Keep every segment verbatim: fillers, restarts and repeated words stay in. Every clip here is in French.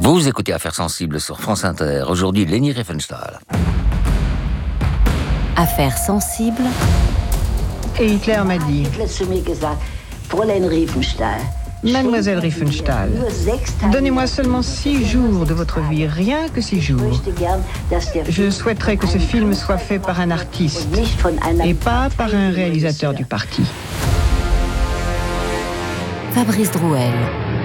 Vous écoutez Affaires sensibles sur France Inter. Aujourd'hui, Leni Riefenstahl. Affaires sensibles. Et Hitler m'a dit: Mademoiselle Riefenstahl, donnez-moi seulement six jours de votre vie, rien que six jours. Je souhaiterais que ce film soit fait par un artiste et pas par un réalisateur du parti. Fabrice Drouel.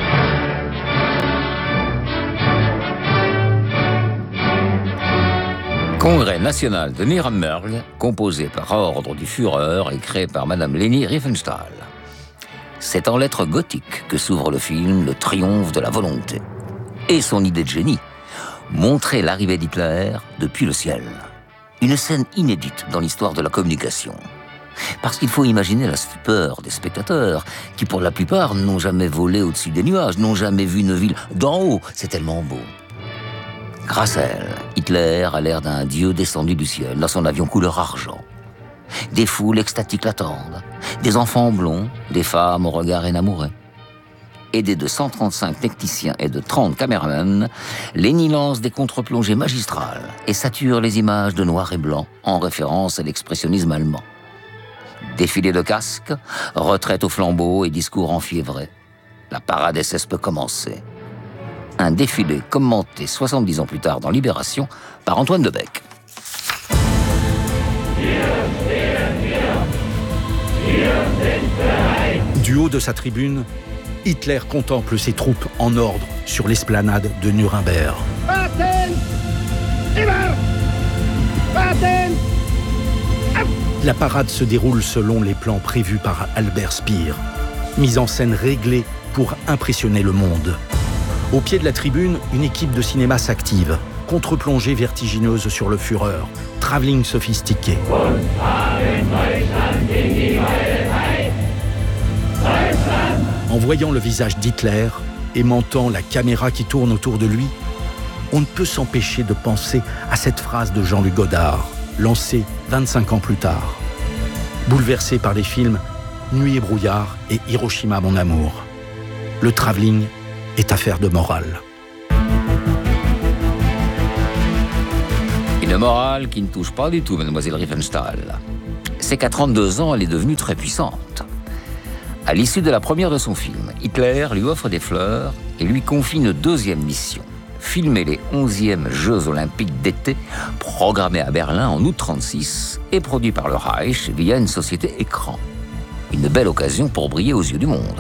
Congrès national de Nuremberg, composé par ordre du Führer et créé par Madame Leni Riefenstahl. C'est en lettres gothiques que s'ouvre le film Le triomphe de la volonté. Et son idée de génie, montrer l'arrivée d'Hitler depuis le ciel. Une scène inédite dans l'histoire de la communication. Parce qu'il faut imaginer la stupeur des spectateurs, qui pour la plupart n'ont jamais volé au-dessus des nuages, n'ont jamais vu une ville d'en haut, c'est tellement beau. Grâce à elle, Hitler a l'air d'un dieu descendu du ciel dans son avion couleur argent. Des foules extatiques l'attendent, des enfants blonds, des femmes au regard énamouré. Aidé de cent trente-cinq techniciens et de trente caméramans, Leni lance des contre-plongées magistrales et sature les images de noir et blanc en référence à l'expressionnisme allemand. Défilé de casques, retraite au flambeau et discours enfiévrés. La parade S S peut commencer. Un défilé commenté soixante-dix ans plus tard dans Libération par Antoine Debec. Du haut de sa tribune, Hitler contemple ses troupes en ordre sur l'esplanade de Nuremberg. La parade se déroule selon les plans prévus par Albert Speer. Mise en scène réglée pour impressionner le monde. Au pied de la tribune, une équipe de cinéma s'active. Contre-plongée vertigineuse sur le Führer. Travelling sophistiqué. En voyant le visage d'Hitler, aimantant la caméra qui tourne autour de lui, on ne peut s'empêcher de penser à cette phrase de Jean-Luc Godard, lancée vingt-cinq ans plus tard. Bouleversé par les films Nuit et brouillard et Hiroshima mon amour. Le travelling est affaire de morale. Une morale qui ne touche pas du tout Mademoiselle Riefenstahl. C'est qu'à trente-deux ans, elle est devenue très puissante. À l'issue de la première de son film, Hitler lui offre des fleurs et lui confie une deuxième mission. Filmer les onzièmes Jeux Olympiques d'été, programmés à Berlin en août trente-six et produits par le Reich via une société écran. Une belle occasion pour briller aux yeux du monde.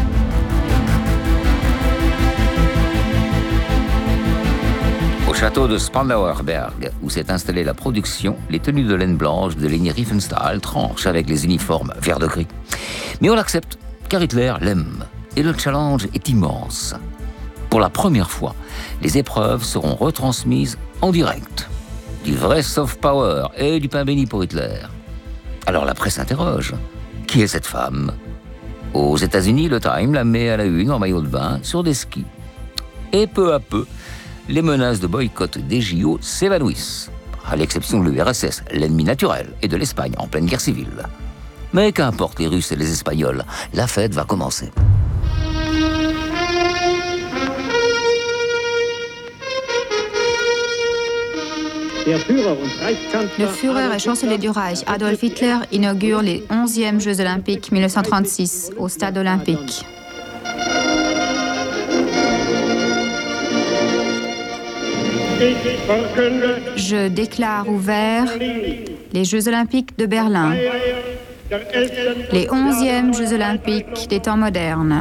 Au château de Spandauer Berg, où s'est installée la production, les tenues de laine blanche de Leni Riefenstahl tranchent avec les uniformes vert de gris. Mais on l'accepte, car Hitler l'aime, et le challenge est immense. Pour la première fois, les épreuves seront retransmises en direct. Du vrai soft power et du pain béni pour Hitler. Alors la presse interroge. Qui est cette femme ? Aux États-Unis, le Time la met à la une en maillot de bain sur des skis. Et peu à peu, les menaces de boycott des J O s'évanouissent, à l'exception de l'U R S S, l'ennemi naturel, et de l'Espagne en pleine guerre civile. Mais qu'importe les Russes et les Espagnols, la fête va commencer. Le Führer et chancelier du Reich, Adolf Hitler, inaugure les onzièmes Jeux Olympiques mille neuf cent trente-six au Stade Olympique. Je déclare ouverts les Jeux Olympiques de Berlin, les onzièmes Jeux Olympiques des temps modernes.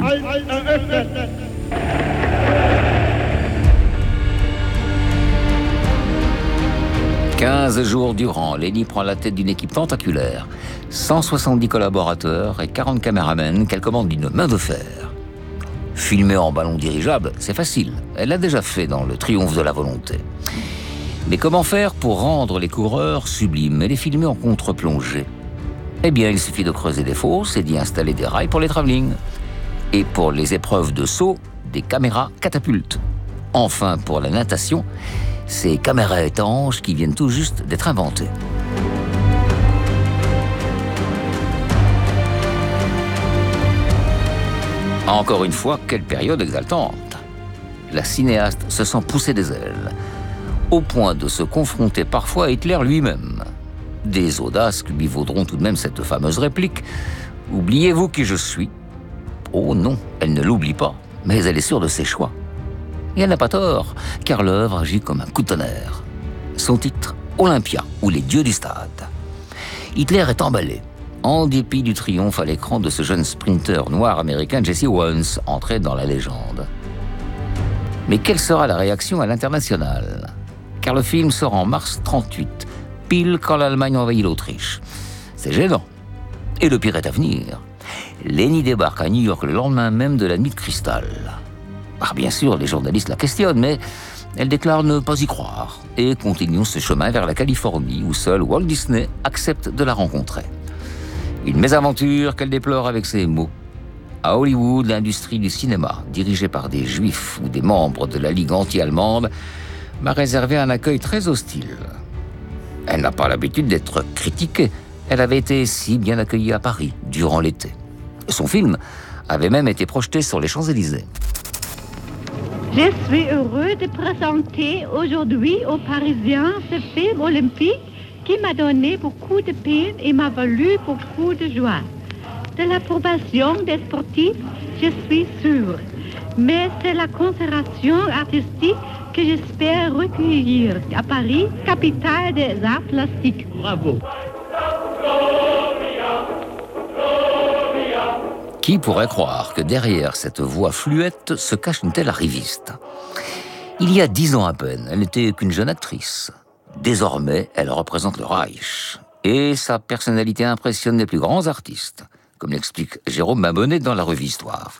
quinze jours durant, Leni prend la tête d'une équipe tentaculaire, cent soixante-dix collaborateurs et quarante caméramans qu'elle commande d'une main de fer. Filmer en ballon dirigeable, c'est facile. Elle l'a déjà fait dans Le triomphe de la volonté. Mais comment faire pour rendre les coureurs sublimes et les filmer en contre-plongée ? Eh bien, il suffit de creuser des fosses et d'y installer des rails pour les travelling. Et pour les épreuves de saut, des caméras catapultes. Enfin, pour la natation, ces caméras étanches qui viennent tout juste d'être inventées. Encore une fois, quelle période exaltante. la cinéaste se sent pousser des ailes, au point de se confronter parfois à Hitler lui-même. Des audaces qui lui vaudront tout de même cette fameuse réplique « Oubliez-vous qui je suis ?» Oh non, elle ne l'oublie pas, mais elle est sûre de ses choix. Et elle n'a pas tort, car l'œuvre agit comme un coup de tonnerre. Son titre, Olympia, ou les dieux du stade. Hitler est emballé, en dépit du triomphe à l'écran de ce jeune sprinter noir américain Jesse Owens, entré dans la légende. Mais quelle sera la réaction à l'international ? Car le film sort en mars trente-huit, pile quand l'Allemagne envahit l'Autriche. C'est gênant. Et le pire est à venir. Leni débarque à New York le lendemain même de la nuit de cristal. Ah, bien sûr, les journalistes la questionnent, mais elle déclare ne pas y croire et continue ce chemin vers la Californie où seul Walt Disney accepte de la rencontrer. Une mésaventure qu'elle déplore avec ces mots. À Hollywood, l'industrie du cinéma, dirigée par des juifs ou des membres de la Ligue anti-allemande, m'a réservé un accueil très hostile. Elle n'a pas l'habitude d'être critiquée. Elle avait été si bien accueillie à Paris durant l'été. Son film avait même été projeté sur les Champs-Élysées. Je suis heureux de présenter aujourd'hui aux Parisiens ce film olympique qui m'a donné beaucoup de peine et m'a valu beaucoup de joie. De l'approbation des sportifs, je suis sûre. Mais c'est la considération artistique que j'espère recueillir à Paris, capitale des arts plastiques. Bravo. Qui pourrait croire que derrière cette voix fluette se cache une telle arriviste ? Il y a dix ans à peine, elle n'était qu'une jeune actrice. Désormais, elle représente le Reich. Et sa personnalité impressionne les plus grands artistes, comme l'explique Jérôme Mabonnet dans la revue Histoire.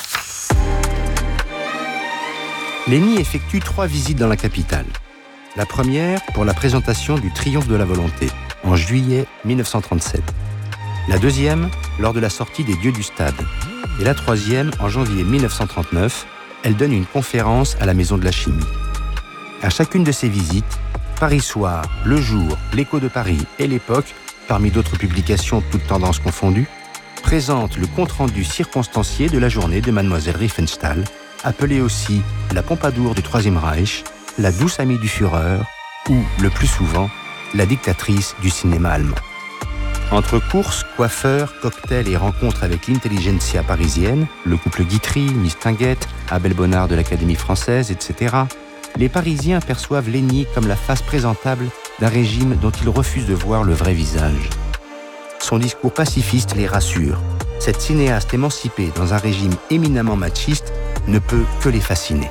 Leni effectue trois visites dans la capitale. La première pour la présentation du Triomphe de la volonté, en juillet mille neuf cent trente-sept. La deuxième, lors de la sortie des Dieux du Stade. Et la troisième, en janvier mille neuf cent trente-neuf, elle donne une conférence à la Maison de la Chimie. À chacune de ces visites, Paris Soir, Le Jour, L'Écho de Paris et L'Époque, parmi d'autres publications toutes tendances confondues, présentent le compte-rendu circonstancié de la journée de Mademoiselle Riefenstahl, appelée aussi la Pompadour du Troisième Reich, la douce amie du Führer ou, le plus souvent, la dictatrice du cinéma allemand. Entre courses, coiffeurs, cocktails et rencontres avec l'intelligentsia parisienne, le couple Guitry, Mistinguett, Abel Bonnard de l'Académie française, et cetera, les Parisiens perçoivent Leni comme la face présentable d'un régime dont ils refusent de voir le vrai visage. Son discours pacifiste les rassure. Cette cinéaste émancipée dans un régime éminemment machiste ne peut que les fasciner.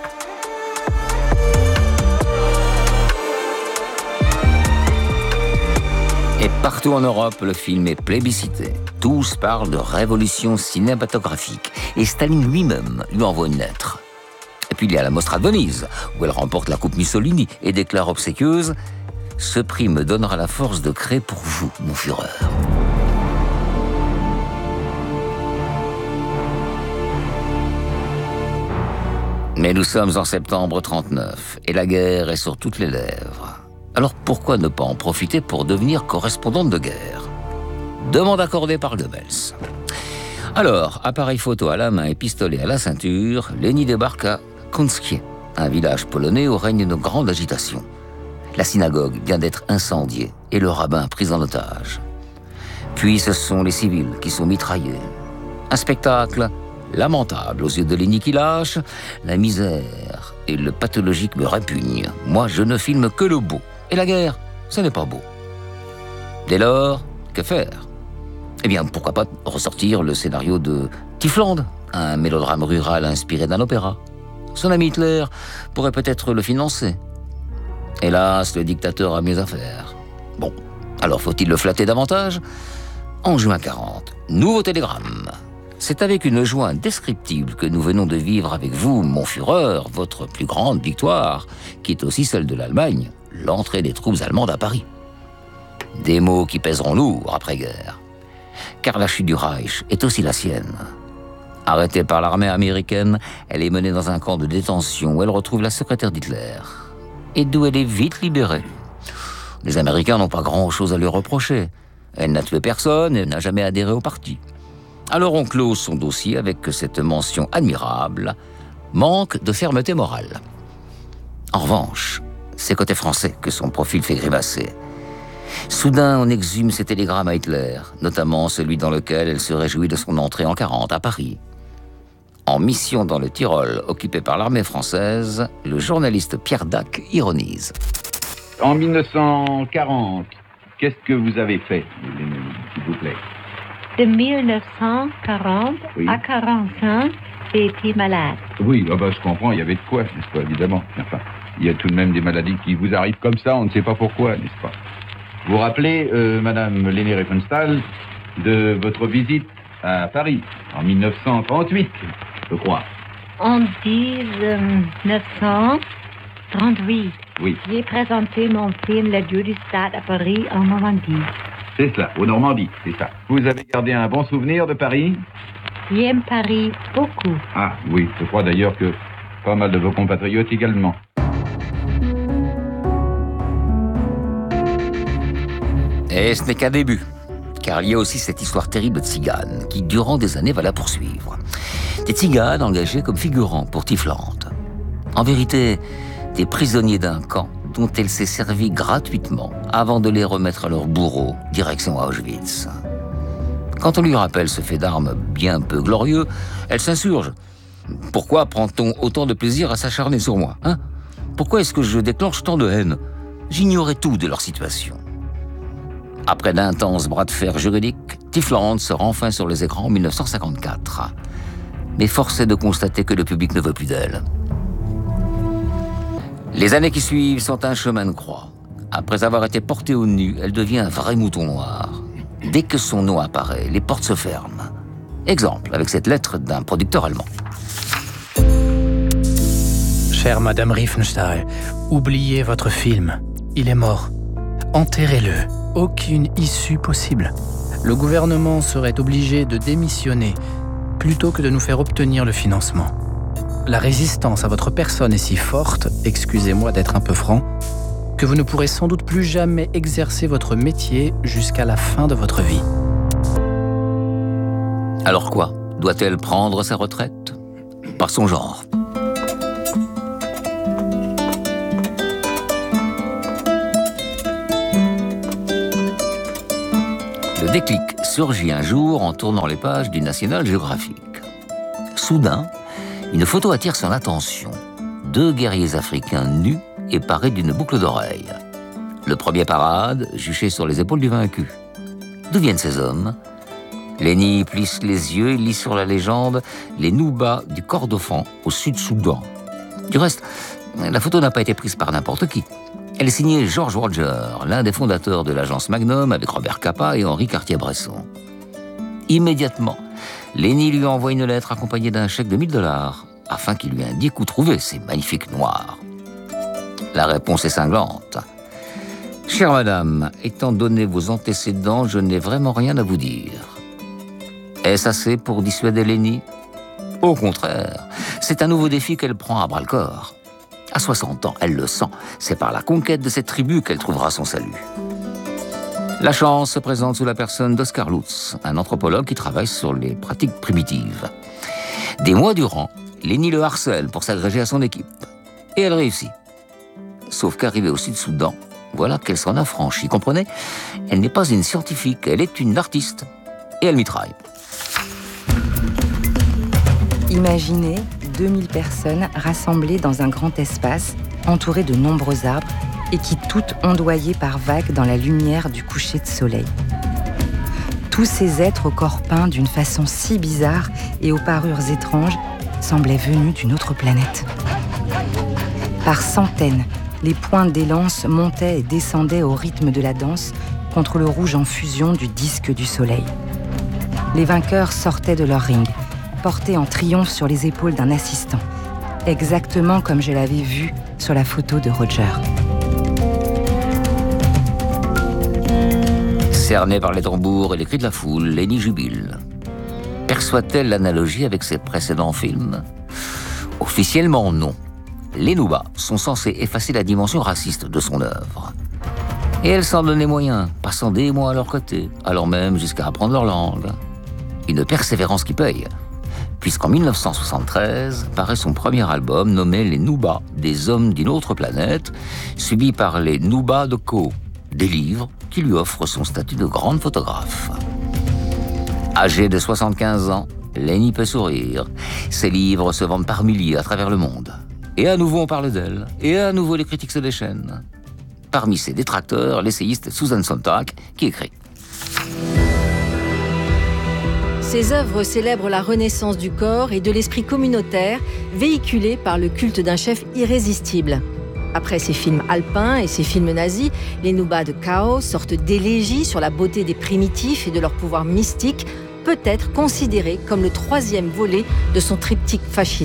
Et partout en Europe, le film est plébiscité. Tous parlent de révolution cinématographique. Et Staline lui-même lui envoie une lettre. Et puis il y a la Mostra de Venise, où elle remporte la Coupe Mussolini et déclare obséquieuse « Ce prix me donnera la force de créer pour vous, mon Führer ». Mais nous sommes en septembre trente-neuf, et la guerre est sur toutes les lèvres. Alors pourquoi ne pas en profiter pour devenir correspondante de guerre ? Demande accordée par Goebbels. Alors, appareil photo à la main et pistolet à la ceinture, Leni débarque à Kąckie, un village polonais où règne une grande agitation. La synagogue vient d'être incendiée et le rabbin pris en otage. Puis ce sont les civils qui sont mitraillés. Un spectacle lamentable aux yeux de Leni qui lâche. La misère et le pathologique me répugnent. Moi, je ne filme que le beau. Et la guerre, ce n'est pas beau. Dès lors, que faire ? Eh bien, pourquoi pas ressortir le scénario de Tiefland, un mélodrame rural inspiré d'un opéra. Son ami Hitler pourrait peut-être le financer. Hélas, le dictateur a mieux à faire. Bon, alors faut-il le flatter davantage ? En juin quarante, nouveau télégramme. C'est avec une joie indescriptible que nous venons de vivre avec vous, mon Führer, votre plus grande victoire, qui est aussi celle de l'Allemagne, l'entrée des troupes allemandes à Paris. Des mots qui pèseront lourd après-guerre. Car la chute du Reich est aussi la sienne. Arrêtée par l'armée américaine, elle est menée dans un camp de détention où elle retrouve la secrétaire d'Hitler, et d'où elle est vite libérée. Les Américains n'ont pas grand-chose à lui reprocher. Elle n'a tué personne et n'a jamais adhéré au parti. Alors on clôt son dossier avec cette mention admirable. manque de fermeté morale. En revanche, c'est côté français que son profil fait grimacer. Soudain, on exhume ses télégrammes à Hitler, notamment celui dans lequel elle se réjouit de son entrée en quarante à Paris. En mission dans le Tyrol, occupé par l'armée française, le journaliste Pierre Dac ironise. En mille neuf cent quarante, qu'est-ce que vous avez fait, s'il vous plaît? De mille neuf cent quarante oui. à quarante-cinq, j'ai été malade. Oui, oh bah, je comprends, il y avait de quoi, n'est-ce pas, évidemment. Enfin, il y a tout de même des maladies qui vous arrivent comme ça, on ne sait pas pourquoi, n'est-ce pas? Vous vous rappelez, euh, Madame Leni Riefenstahl, de votre visite à Paris, en mille neuf cent trente-huit, je crois. En mille neuf cent trente-huit, oui. J'ai présenté mon film Le Dieu du Stade à Paris, en Normandie. C'est cela, au Normandie, c'est ça. Vous avez gardé un bon souvenir de Paris? J'aime Paris beaucoup. Ah oui, je crois d'ailleurs que pas mal de vos compatriotes également. Et ce n'est qu'un début, car il y a aussi cette histoire terrible de tziganes qui, durant des années, va la poursuivre. Des tziganes engagés comme figurants pour Tifland. En vérité, des prisonniers d'un camp dont elle s'est servie gratuitement avant de les remettre à leur bourreau, direction Auschwitz. Quand on lui rappelle ce fait d'armes bien peu glorieux, elle s'insurge. Pourquoi prend-on autant de plaisir à s'acharner sur moi, hein? Pourquoi est-ce que je déclenche tant de haine? J'ignorais tout de leur situation. Après d'intenses bras de fer juridiques, Tifland sort enfin sur les écrans en mille neuf cent cinquante-quatre. Mais force est de constater que le public ne veut plus d'elle. Les années qui suivent sont un chemin de croix. Après avoir été portée au nu, elle devient un vrai mouton noir. Dès que son nom apparaît, les portes se ferment. Exemple, avec cette lettre d'un producteur allemand. Chère Madame Riefenstahl, oubliez votre film. Il est mort. Enterrez-le. Aucune issue possible. Le gouvernement serait obligé de démissionner plutôt que de nous faire obtenir le financement. La résistance à votre personne est si forte, excusez-moi d'être un peu franc, que vous ne pourrez sans doute plus jamais exercer votre métier jusqu'à la fin de votre vie. Alors quoi? Doit-elle prendre sa retraite? Par son genre. Le déclic surgit un jour en tournant les pages du National Geographic. Soudain, une photo attire son attention. Deux guerriers africains nus et parés d'une boucle d'oreille. Le premier parade, juché sur les épaules du vaincu. D'où viennent ces hommes? Leni plisse les yeux et lit sur la légende les Noubas du Kordofan au Sud-Soudan. Du reste, la photo n'a pas été prise par n'importe qui. Elle est signée George Roger, l'un des fondateurs de l'agence Magnum avec Robert Capa et Henri Cartier-Bresson. Immédiatement, Leni lui envoie une lettre accompagnée d'un chèque de mille dollars afin qu'il lui indique où trouver ces magnifiques noirs. La réponse est cinglante. « Chère madame, étant donné vos antécédents, je n'ai vraiment rien à vous dire. » Est-ce assez pour dissuader Leni? Au contraire, c'est un nouveau défi qu'elle prend à bras-le-corps. À soixante ans, elle le sent, c'est par la conquête de cette tribu qu'elle trouvera son salut. La chance se présente sous la personne d'Oscar Lutz, un anthropologue qui travaille sur les pratiques primitives. Des mois durant, Leni le harcèle pour s'agréger à son équipe. Et elle réussit. Sauf qu'arrivée au Sud-Soudan, voilà qu'elle s'en affranchit, comprenez? Elle n'est pas une scientifique, elle est une artiste. Et elle mitraille. Imaginez deux mille personnes rassemblées dans un grand espace, entourées de nombreux arbres, et qui toutes ondoyaient par vagues dans la lumière du coucher de soleil. Tous ces êtres au corps peint d'une façon si bizarre et aux parures étranges semblaient venus d'une autre planète. Par centaines, les pointes des lances montaient et descendaient au rythme de la danse contre le rouge en fusion du disque du soleil. Les vainqueurs sortaient de leur ring, portés en triomphe sur les épaules d'un assistant, exactement comme je l'avais vu sur la photo de Roger. Cernée par les tambours et les cris de la foule, Leni jubile. Perçoit-elle l'analogie avec ses précédents films? Officiellement, non. Les Noubas sont censés effacer la dimension raciste de son œuvre. Et elle s'en donne les moyens, passant des mois à leur côté, allant même jusqu'à apprendre leur langue. Une persévérance qui paye, puisqu'en mille neuf cent soixante-treize paraît son premier album nommé Les Noubas, des hommes d'une autre planète, suivi par les Noubas de Co, des livres qui lui offrent son statut de grande photographe. Âgée de soixante-quinze ans, Leni peut sourire. Ses livres se vendent par milliers à travers le monde. Et à nouveau on parle d'elle, et à nouveau les critiques se déchaînent. Parmi ses détracteurs, l'essayiste Susan Sontag, qui écrit « Ses œuvres célèbrent la renaissance du corps et de l'esprit communautaire, véhiculé par le culte d'un chef irrésistible. Après ses films alpins et ses films nazis, les Noubas de Chaos, sorte d'élégie sur la beauté des primitifs et de leur pouvoir mystique, peut être considéré comme le troisième volet de son triptyque fasciste. »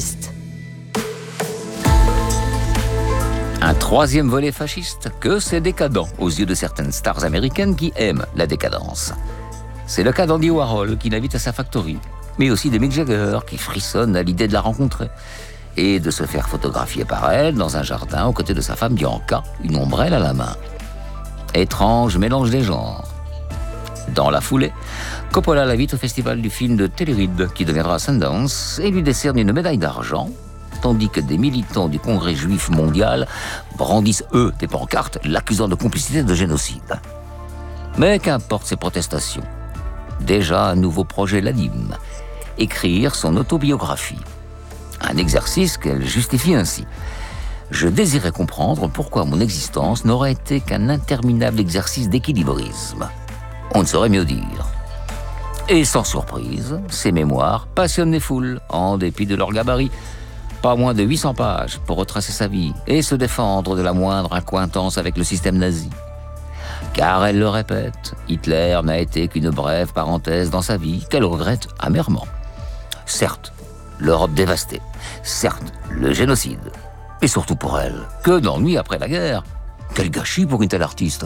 Un troisième volet fasciste, que c'est décadent aux yeux de certaines stars américaines qui aiment la décadence. C'est le cas d'Andy Warhol qui l'invite à sa factory, mais aussi de Mick Jagger qui frissonne à l'idée de la rencontrer et de se faire photographier par elle dans un jardin aux côtés de sa femme Bianca, une ombrelle à la main. Étrange mélange des genres. Dans la foulée, Coppola l'invite au festival du film de Telluride qui deviendra Sundance et lui décerne une médaille d'argent, tandis que des militants du Congrès juif mondial brandissent, eux, des pancartes l'accusant de complicité de génocide. Mais qu'importe ces protestations. Déjà un nouveau projet l'anime, écrire son autobiographie. Un exercice qu'elle justifie ainsi. Je désirais comprendre pourquoi mon existence n'aurait été qu'un interminable exercice d'équilibrisme. On ne saurait mieux dire. Et sans surprise, ces mémoires passionnent les foules, en dépit de leur gabarit. Pas moins de huit cents pages pour retracer sa vie et se défendre de la moindre accointance avec le système nazi. Car elle le répète, Hitler n'a été qu'une brève parenthèse dans sa vie qu'elle regrette amèrement. Certes, l'Europe dévastée. Certes, le génocide. Et surtout pour elle, que d'ennui après la guerre. Quel gâchis pour une telle artiste.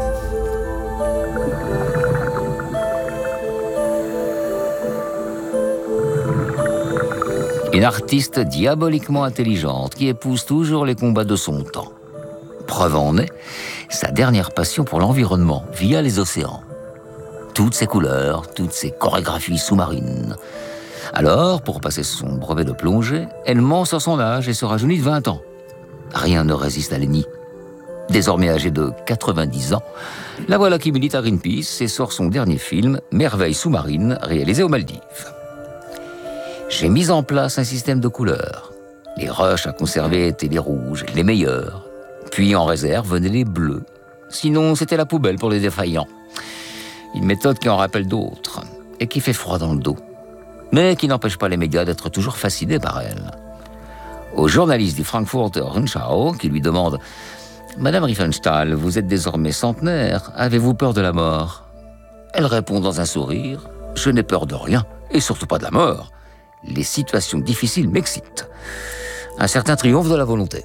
Une artiste diaboliquement intelligente qui épouse toujours les combats de son temps. Preuve en est, sa dernière passion pour l'environnement via les océans. Toutes ses couleurs, toutes ses chorégraphies sous-marines. Alors, pour passer son brevet de plongée, elle ment sur son âge et se rajeunit de vingt ans. Rien ne résiste à Leni. Désormais âgée de quatre-vingt-dix ans, la voilà qui milite à Greenpeace et sort son dernier film, Merveille sous-marine, réalisé aux Maldives. J'ai mis en place un système de couleurs. Les rushs à conserver étaient les rouges, les meilleurs. Puis en réserve venaient les bleus. Sinon, c'était la poubelle pour les défaillants. Une méthode qui en rappelle d'autres et qui fait froid dans le dos. Mais qui n'empêche pas les médias d'être toujours fascinés par elle. Au journaliste du Frankfurter Rundschau qui lui demande « Madame Riefenstahl, vous êtes désormais centenaire, avez-vous peur de la mort ?» Elle répond dans un sourire « Je n'ai peur de rien, et surtout pas de la mort. Les situations difficiles m'excitent. » Un certain triomphe de la volonté.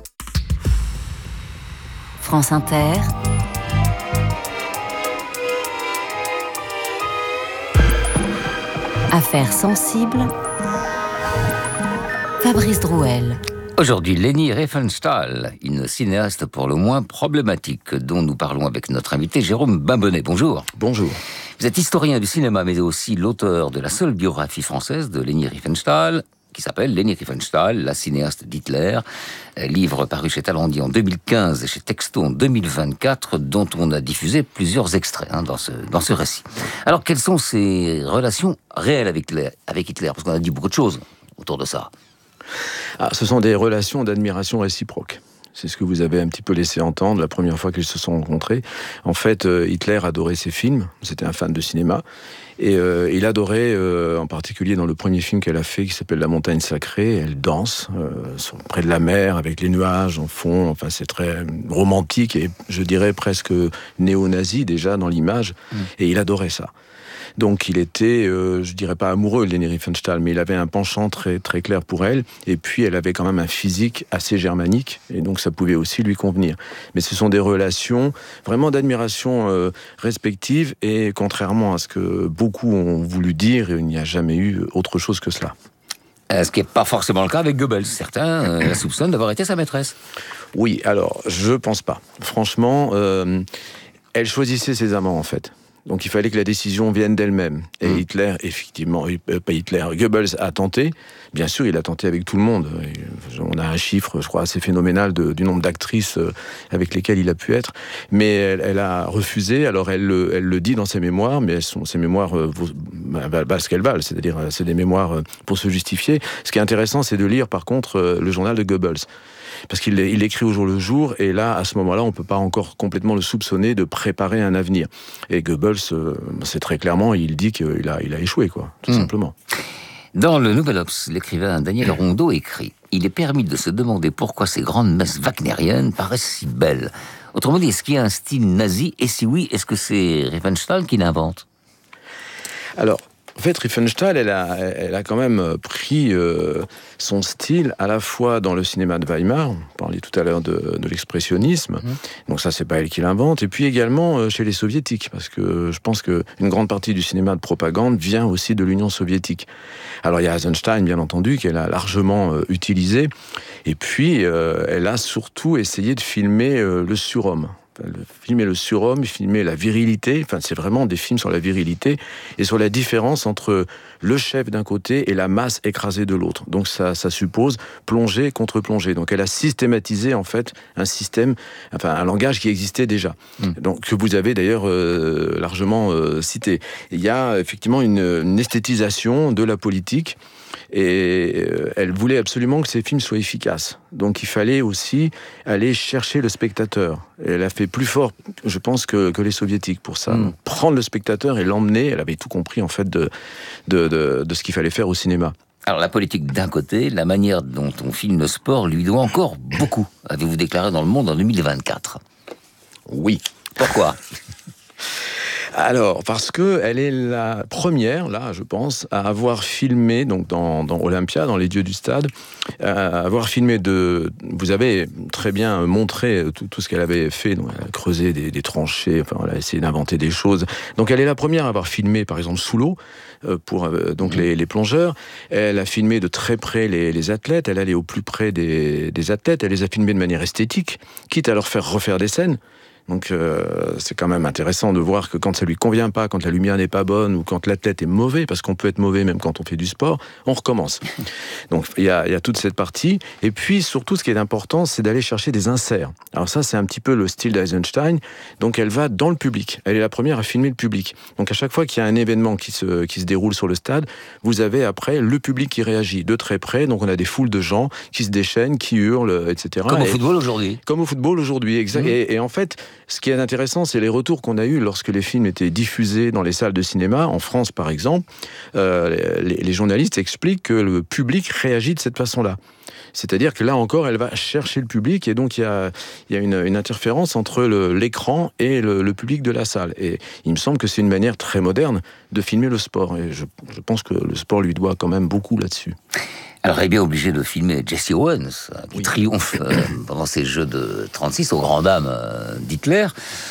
France Inter. Affaires sensibles. Fabrice Drouel. Aujourd'hui, Leni Riefenstahl, une cinéaste pour le moins problématique, dont nous parlons avec notre invité Jérôme Bambonnet. Bonjour. Bonjour. Vous êtes historien du cinéma, mais aussi l'auteur de la seule biographie française de Leni Riefenstahl, qui s'appelle Leni Riefenstahl, la cinéaste d'Hitler, livre paru chez Talendier en deux mille quinze et chez Texto en deux mille vingt-quatre, dont on a diffusé plusieurs extraits hein, dans, ce, dans ce récit. Alors, quelles sont ces relations réelles avec Hitler, avec Hitler parce qu'on a dit beaucoup de choses autour de ça. Ah, ce sont des relations d'admiration réciproque. C'est ce que vous avez un petit peu laissé entendre la première fois qu'ils se sont rencontrés. En fait, euh, Hitler adorait ses films, c'était un fan de cinéma, et euh, il adorait, euh, en particulier dans le premier film qu'elle a fait, qui s'appelle La Montagne Sacrée, elle danse euh, près de la mer, avec les nuages en fond, enfin c'est très romantique, et je dirais presque néo-nazi déjà dans l'image, mmh. et il adorait ça. Donc il était, euh, je dirais pas amoureux de Leni Riefenstahl, mais il avait un penchant très, très clair pour elle, et puis elle avait quand même un physique assez germanique, et donc ça pouvait aussi lui convenir. Mais ce sont des relations vraiment d'admiration euh, respective, et contrairement à ce que beaucoup ont voulu dire, il n'y a jamais eu autre chose que cela. Ce qui n'est pas forcément le cas avec Goebbels. Certains euh, la soupçonnent d'avoir été sa maîtresse. Oui, alors, je pense pas. Franchement, euh, elle choisissait ses amants, en fait. Donc il fallait que la décision vienne d'elle-même. Et mmh. Hitler, effectivement, euh, pas Hitler, Goebbels a tenté. Bien sûr, il a tenté avec tout le monde. On a un chiffre, je crois, assez phénoménal de, du nombre d'actrices avec lesquelles il a pu être. Mais elle, elle a refusé. Alors elle, elle le dit dans ses mémoires, mais elles sont, ses mémoires euh, valent ce qu'elles valent. C'est-à-dire, c'est des mémoires pour se justifier. Ce qui est intéressant, c'est de lire, par contre, le journal de Goebbels. Parce qu'il il écrit au jour le jour, et là, à ce moment-là, on ne peut pas encore complètement le soupçonner de préparer un avenir. Et Goebbels, euh, c'est très clairement, il dit qu'il a, il a échoué, quoi, tout mmh. simplement. Dans le Nouvel Obs, l'écrivain Daniel Rondeau écrit « Il est permis de se demander pourquoi ces grandes messes wagnériennes paraissent si belles. Autrement dit, est-ce qu'il y a un style nazi? Et si oui, est-ce que c'est Riefenstahl qui l'invente ?» Alors, en fait, Riefenstahl, elle a, elle a quand même pris euh, son style à la fois dans le cinéma de Weimar, on parlait tout à l'heure de, de l'expressionnisme, mmh. donc ça, c'est pas elle qui l'invente, et puis également euh, chez les soviétiques, parce que je pense qu'une grande partie du cinéma de propagande vient aussi de l'Union soviétique. Alors il y a Eisenstein, bien entendu, qu'elle a largement euh, utilisé, et puis euh, elle a surtout essayé de filmer euh, le surhomme. Filmer le surhomme, filmer la virilité, enfin c'est vraiment des films sur la virilité et sur la différence entre le chef d'un côté et la masse écrasée de l'autre. Donc ça, ça suppose plongée contre plongée. Donc elle a systématisé en fait un système, enfin un langage qui existait déjà, mmh. donc que vous avez d'ailleurs euh, largement euh, cité. Il y a effectivement une, une esthétisation de la politique. Et elle voulait absolument que ces films soient efficaces. Donc il fallait aussi aller chercher le spectateur. Et elle a fait plus fort, je pense, que, que les soviétiques pour ça. Mmh. Prendre le spectateur et l'emmener, elle avait tout compris en fait de, de, de, de ce qu'il fallait faire au cinéma. Alors la politique d'un côté, la manière dont on filme le sport lui doit encore beaucoup, avez-vous déclaré dans Le Monde en deux mille vingt-quatre. Oui. Pourquoi ? Alors, parce que elle est la première, là, je pense, à avoir filmé, donc dans, dans Olympia, dans les dieux du stade, à avoir filmé de... Vous avez très bien montré tout, tout ce qu'elle avait fait, donc elle a creusé des, des tranchées, enfin, elle a essayé d'inventer des choses. Donc, elle est la première à avoir filmé, par exemple, sous l'eau, pour euh, donc mmh. les, les plongeurs. Elle a filmé de très près les, les athlètes, elle allait au plus près des, des athlètes, elle les a filmés de manière esthétique, quitte à leur faire refaire des scènes. Donc euh, c'est quand même intéressant de voir que quand ça lui convient pas, quand la lumière n'est pas bonne ou quand l'athlète est mauvais, parce qu'on peut être mauvais même quand on fait du sport, on recommence. Donc il y a, y a toute cette partie. Et puis surtout ce qui est important, c'est d'aller chercher des inserts. Alors ça c'est un petit peu le style d'Eisenstein. Donc elle va dans le public. Elle est la première à filmer le public. Donc à chaque fois qu'il y a un événement qui se, qui se déroule sur le stade, vous avez après le public qui réagit de très près. Donc on a des foules de gens qui se déchaînent, qui hurlent, et cetera. Comme et, au football aujourd'hui. Comme au football aujourd'hui, exact. Mmh. Et, et en fait, ce qui est intéressant, c'est les retours qu'on a eus lorsque les films étaient diffusés dans les salles de cinéma, en France par exemple. Euh, les, les journalistes expliquent que le public réagit de cette façon-là. C'est-à-dire que là encore, elle va chercher le public et donc il y a, il y a une, une interférence entre le, l'écran et le, le public de la salle. Et il me semble que c'est une manière très moderne de filmer le sport. Et je, je pense que le sport lui doit quand même beaucoup là-dessus. Alors, elle est bien obligée de filmer Jesse Owens, qui oui. triomphe euh, pendant ces Jeux de trente-six aux grandes dames euh, d'Hitler.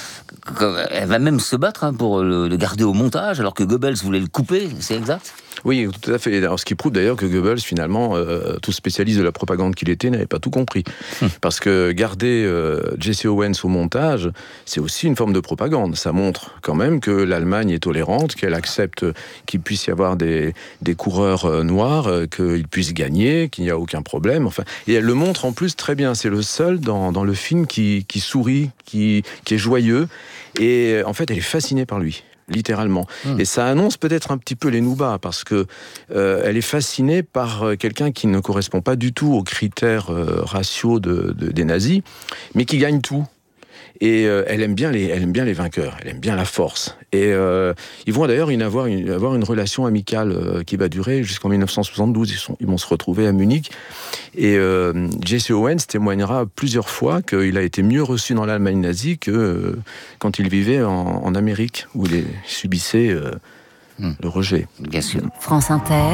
Elle va même se battre hein, pour le, le garder au montage, alors que Goebbels voulait le couper, c'est exact ? Oui, tout à fait. Alors, ce qui prouve d'ailleurs que Goebbels, finalement, euh, tout spécialiste de la propagande qu'il était, n'avait pas tout compris. Hum. Parce que garder euh, Jesse Owens au montage, c'est aussi une forme de propagande. Ça montre quand même que l'Allemagne est tolérante, qu'elle accepte qu'il puisse y avoir des, des coureurs euh, noirs, euh, qu'ils puissent gagner, qu'il n'y a aucun problème. Enfin, et elle le montre en plus très bien. C'est le seul dans, dans le film qui, qui sourit, qui, qui est joyeux. Et en fait, elle est fascinée par lui. Littéralement. Mmh. Et ça annonce peut-être un petit peu les noubas, parce que euh, elle est fascinée par euh, quelqu'un qui ne correspond pas du tout aux critères euh, raciaux de, de, des nazis, mais qui gagne tout. Et euh, elle aime bien les, elle aime bien les vainqueurs, elle aime bien la force. Et euh, ils vont d'ailleurs une, avoir, une, avoir une relation amicale euh, qui va durer jusqu'en dix-neuf cent soixante-douze. Ils, sont, ils vont se retrouver à Munich. Et euh, Jesse Owens témoignera plusieurs fois qu'il a été mieux reçu dans l'Allemagne nazie que euh, quand il vivait en, en Amérique, où il subissait euh, mmh. le rejet. Bien sûr. France Inter.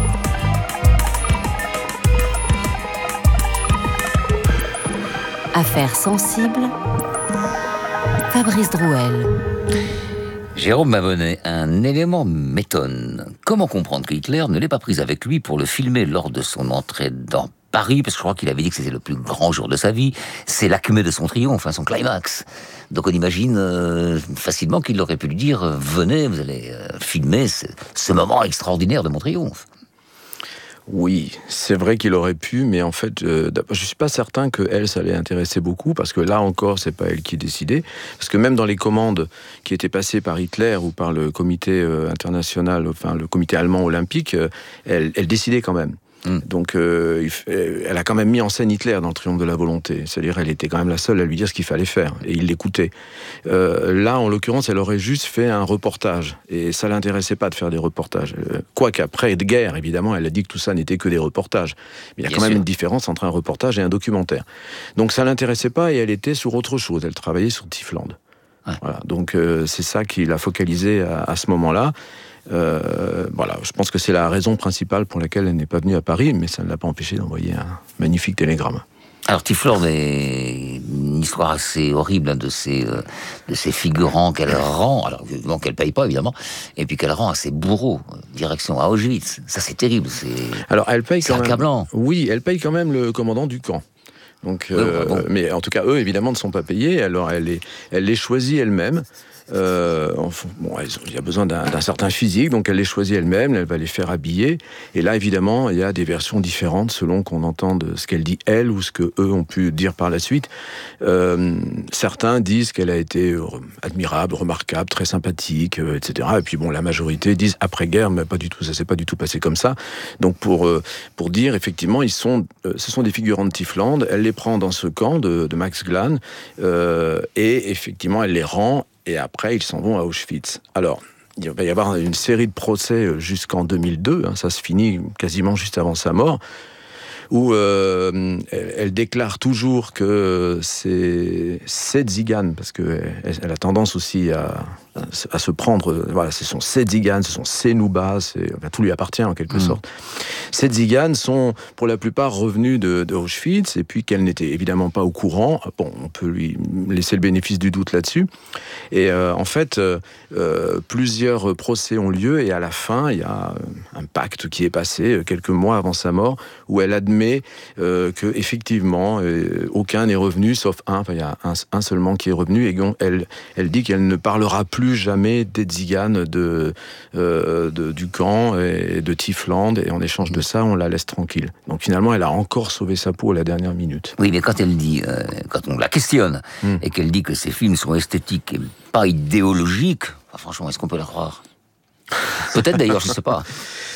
Affaires sensibles. Fabrice Drouel. Jérôme Mabonnet, un élément m'étonne. Comment comprendre que Hitler ne l'ait pas pris avec lui pour le filmer lors de son entrée dans Paris, parce que je crois qu'il avait dit que c'était le plus grand jour de sa vie. C'est l'acmé de son triomphe, hein, son climax. Donc on imagine euh, facilement qu'il aurait pu lui dire euh, « Venez, vous allez euh, filmer ce, ce moment extraordinaire de mon triomphe ». Oui, c'est vrai qu'il aurait pu, mais en fait, euh, je suis pas certain que elle, ça l'ait intéressé beaucoup, parce que là encore, c'est pas elle qui décidait, parce que même dans les commandes qui étaient passées par Hitler ou par le comité euh, international, enfin le comité allemand olympique, euh, elle, elle décidait quand même. Mmh. Donc, euh, elle a quand même mis en scène Hitler dans le Triomphe de la volonté. C'est-à-dire, elle était quand même la seule à lui dire ce qu'il fallait faire, et il l'écoutait. Euh, là, en l'occurrence, elle aurait juste fait un reportage, et ça l'intéressait pas de faire des reportages. Euh, Quoique après de guerre, évidemment, elle a dit que tout ça n'était que des reportages. Mais il y a Bien quand sûr. même une différence entre un reportage et un documentaire. Donc, ça l'intéressait pas, et elle était sur autre chose. Elle travaillait sur Tiefland. Ouais. Voilà. Donc, euh, c'est ça qui l'a focalisée à, à ce moment-là. Euh, voilà, je pense que c'est la raison principale pour laquelle elle n'est pas venue à Paris, mais ça ne l'a pas empêché d'envoyer un magnifique télégramme. Alors Tiefland est une histoire assez horrible hein, de ces euh, de ces figurants qu'elle rend, alors évidemment qu'elle paye pas évidemment, et puis qu'elle rend à ses bourreaux, direction à Auschwitz. Ça c'est terrible, c'est. Alors elle paye quand même. Accablant. Oui, elle paye quand même le commandant du camp. Donc, euh, bon, bon. Mais en tout cas, eux évidemment ne sont pas payés. Alors elle les elle les choisit elle-même. Euh, enfin, bon, il y a besoin d'un, d'un certain physique, donc elle les choisit elle-même, elle va les faire habiller. Et là, évidemment, il y a des versions différentes selon qu'on entende ce qu'elle dit elle ou ce que eux ont pu dire par la suite. Euh, certains disent qu'elle a été admirable, remarquable, très sympathique, euh, et cetera. Et puis bon, la majorité disent après-guerre, mais pas du tout, ça s'est pas du tout passé comme ça. Donc pour euh, pour dire effectivement, ils sont, euh, ce sont des figurants de Tiefland. Elle les prend dans ce camp de, de Max Glan euh, et effectivement, elle les rend. Et après, ils s'en vont à Auschwitz. Alors, il va y avoir une série de procès jusqu'en deux mille deux, hein, ça se finit quasiment juste avant sa mort, où euh, elle, elle déclare toujours que c'est ses tziganes, parce qu'elle elle a tendance aussi à, à se prendre, voilà, ce sont ses tziganes, ce sont ses noubas, c'est, enfin, tout lui appartient en quelque mmh. sorte. Ces tziganes sont pour la plupart revenus de, de Auschwitz, et puis qu'elle n'était évidemment pas au courant. Bon, on peut lui laisser le bénéfice du doute là-dessus. Et euh, en fait, euh, plusieurs procès ont lieu, et à la fin, il y a un pacte qui est passé quelques mois avant sa mort, où elle admet euh, que effectivement, euh, aucun n'est revenu, sauf un. Enfin, il y a un, un seulement qui est revenu, et elle, elle dit qu'elle ne parlera plus jamais des tziganes de, euh, de, du camp et de Tiefland, et en échange de ça, on la laisse tranquille. Donc finalement, elle a encore sauvé sa peau à la dernière minute. Oui, mais quand elle dit, euh, quand on la questionne, mm. et qu'elle dit que ses films sont esthétiques et pas idéologiques, enfin, franchement, est-ce qu'on peut la croire ? Peut-être d'ailleurs, je ne sais pas.